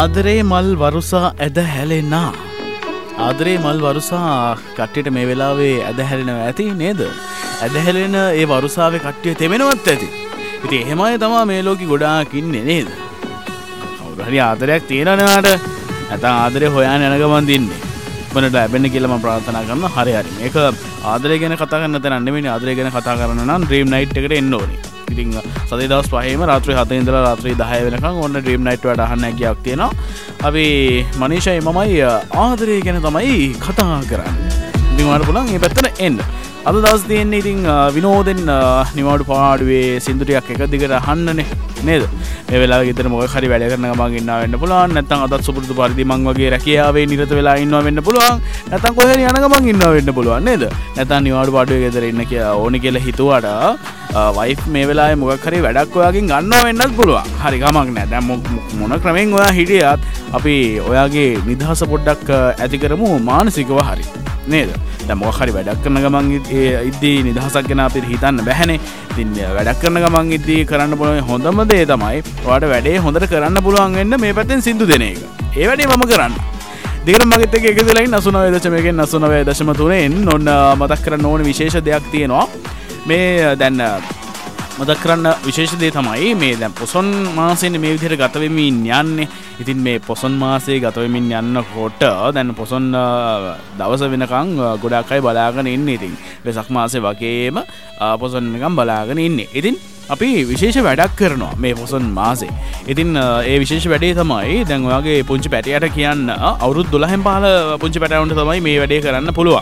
ආදරේ මල් වරුසා ඇද හැලෙනා. ආදරේ මල් වරුසා කට්ටියට මේ වෙලාවේ ඇද හැලෙනවා ඇති නේද? ඇද හැලෙන ඒ වරුසාවේ කට්ටිය තෙමෙනවත් ඇති. ඉතින් එහෙමයි තමයි මේ ලෝකෙ ගොඩාක් ඉන්නේ නේද? කවුරු හරි ආදරයක් තියනවාට නැත්නම් ආදරේ හොයන්න යන ගමන් දින්නේ. මොනට ලැබෙන්න කියලා මම ප්‍රාර්ථනා කරනවා. හරි හරි. මේක ආදරය ගැන කතා කරන්න තැන නෙමෙයි. ආදරය ගැන කතා කරන්න නම් ඩ්‍රීම් නයිට් එකට එන්න ඕනේ. ඉතින් සතේ දවස් 5ේම රාත්‍රී 7 ඉඳලා රාත්‍රී 10 වෙනකන් ඔන්න ඩ්‍රීම් නයිට් වලට අහන්න හැකියාවක් තියෙනවා. අපි මනීෂයි මමයි ආදරය ගැන තමයි කතා කරන්නේ. ඉතින් ඔයාලට පුළුවන් මේ පැත්තට එන්න. අද දවස් තියෙන්නේ ඉතින් විනෝදෙන් නිවාඩු පාඩුවේ සින්දු ටිකක් එක දිගට අහන්නනේ නේද? මේ වෙලාවේ ගෙදර මොකක් හරි වැඩ කරන ගමන් ඉන්නවා වෙන්න පුළුවන්. නැත්නම් අදත් සුපුරුදු පරිදි මං වගේ රැකියාවේ නිරත වෙලා ඉන්නවා වෙන්න පුළුවන්. නැත්නම් කොහේ හරි යන ගමන් ඉන්නවා වෙන්න පුළුවන් නේද? නැත්නම් නිවාඩු පාඩුවේ ගෙදර ඉන්න ඕනි කියලා හිතුවාට වයිෆ් මේ වෙලාවේ මොකක් හරි වැඩක් ඔයාගෙන් ගන්නවා වෙන්නත් පුළුවන්. හරි ගමක් නැහැ. දැන් මොන ක්‍රමෙන් ඔයා හිටියත් අපි ඔයාගේ නිදහස පොඩ්ඩක් ඇති කරමු මානසිකව හරි. නේද? දැන් මොකක් හරි වැඩක් කරන ගමන් ඉද්දී නිදහසක් ගැන අපිට හිතන්න බැහැනේ. ඉතින් වැඩක් කරන ගමන් ඉද්දී කරන්න පුළුවන් හොඳම දේ තමයි ඔයාලට වැඩේ හොඳට කරන්න පුළුවන් වෙන්න මේ පැත්තෙන් සින්දු දෙන එක. ඒ වැඩේ මම කරන්න. දිගටම මගෙත් එක්ක එකතු වෙලා ඉන්න 89.1 89.3 ඔන්න මතක් කරන්න ඕනේ විශේෂ දෙයක් තියෙනවා. මේ දැන් මතක් කරන්න විශේෂ දේ තමයි මේ දැන් පොසොන් මාසෙන්නේ මේ විදිහට ගත වෙමින් යන්නේ. ඉතින් මේ පොසොන් මාසයේ ගත වෙමින් යනකොට දැන් පොසොන් දවස වෙනකන් ගොඩක් අය බලාගෙන ඉන්නේ. ඉතින් වෙසක් මාසේ වගේම පොසොන් වෙනකන් බලාගෙන ඉන්නේ. ඉතින් අපි විශේෂ වැඩක් කරනවා මේ පොසොන් මාසේ. ඉතින් ඒ විශේෂ වැඩේ තමයි දැන් ඔයාගේ පුංචි පැටියට කියන්න අවුරුදු 12න් පහළ පුංචි පැටවුන්ට තමයි මේ වැඩේ කරන්න පුළුවන්.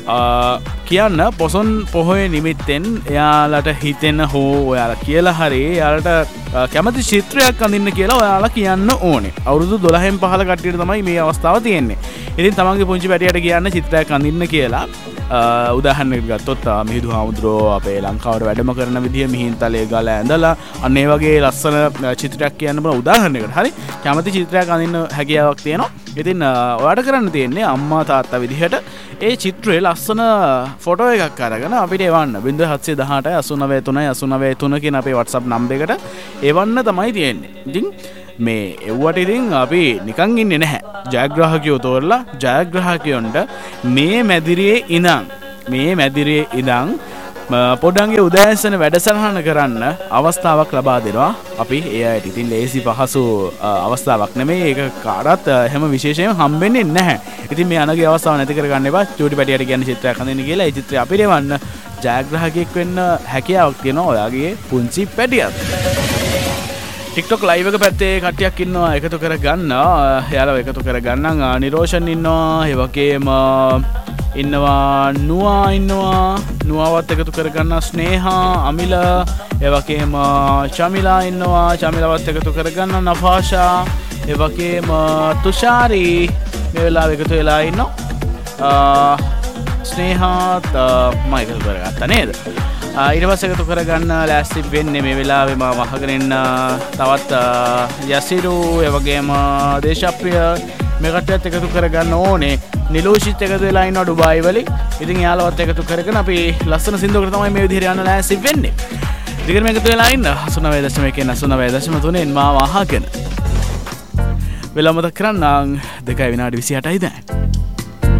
කියන්න පොසොන් පොහොය නිමිත්තෙන් එයාලට හිතෙන හෝ ඔයාලා කියලා හරි එයාලට කැමති චිත්‍රයක් අඳින්න කියලා ඔයාලා කියන්න ඕනේ. අවුරුදු 12න් පහළ කට්ටියට තමයි මේ අවස්ථාව තියෙන්නේ. ඉතින් තමන්ගේ පුංචි පැටියට කියන්න චිත්‍රයක් අඳින්න කියලා. උදාහරණයක් ගත්තොත් මිහිඳු හාමුදුරුවෝ අපේ ලංකාවට වැඩම කරන විදිහ මිහින්තලේ ගල ඇඳලා අන්න ඒ වගේ ලස්සන චිත්‍රයක් කියන්න බල උදාහරණයකට හරි කැමති චිත්‍රයක් අඳින්න හැකියාවක් තියෙනවා. ඉතින් ඔයාලට කරන්න තියෙන්නේ අම්මා තාත්තා විදිහට ඒ චිත්‍රයේ ලස්සන ෆොටෝ එකක් අරගෙන අපිට එවන්න 0718 89 3 කියන අපේ WhatsApp නම්බර් එකට එවන්න තමයි තියෙන්නේ. ඉතින් මේ එව්වට ඉතින් අපි නිකන් ඉන්නේ නැහැ. ජයග්‍රාහකයෝ තෝරලා ජයග්‍රාහකයන්ට මේ මැදිරියේ ඉඳන් පොඩ්ඩන්ගේ උදෑසන වැඩසටහන කරන්න අවස්ථාවක් ලබා දෙනවා. අපි ඒ අයට ඉතින් ලේසි පහසු අවස්ථාවක් නෙමෙයි. ඒක කාටවත් හැම විශේෂයෙන්ම හම්බෙන්නේ නැහැ. ඉතින් මේ අනගේ අවස්ථාව නැති කරගන්න එපා. චූටි පැටියට කියන්නේ චිත්‍රයක් හඳින්න කියලා. ඒ චිත්‍රය අපිට එවන්න ජයග්‍රාහකයෙක් වෙන්න හැකියාවක් තියෙනවා ඔයාගේ පුංචි පැටියට. TikTok live එක පැත්තේ කට්ටියක් ඉන්නවා එකතු කරගන්න. එයාලව එකතු කරගන්න නිරෝෂන් ඉන්නවා. ඒ වගේම ඉන්නවා නුවාවත් එකතු කරගන්න ස්නේහා අමිල ඒ වගේම චමිලා ඉන්නවා. චමිලාවත් එකතු කරගන්න නෆාෂා ඒ වගේම තුෂාරි මේ වෙලාව එකතු වෙලා ඉන්නවා. ස්නේහාත් මයිකල් කරගත්තා නේද? ඊට පස්සේ එකතු කරගන්න ලෑස්ති වෙන්නේ මේ වෙලාවේ මම අහගෙන ඉන්න තවත් යසිරු ඒ වගේම දේශප්‍රිය මේ කට්ටියත් එකතු කරගන්න ඕනේ. නිලෝෂිත් එකතු වෙලා ඉන්නවා ඩුබායි වලින්. ඉතින් යාළුවත් එකතු කරගෙන අපි ලස්සන සින්දුවකට තමයි මේ විදිහට යන්න ලෑස්ති වෙන්නේ. දිගටම එකතු වෙලා ඉන්න 89.1 89.3 මාව අහගෙන. වෙලාව මතක් කරන්නම් 2 විනාඩි 28යි දැන්.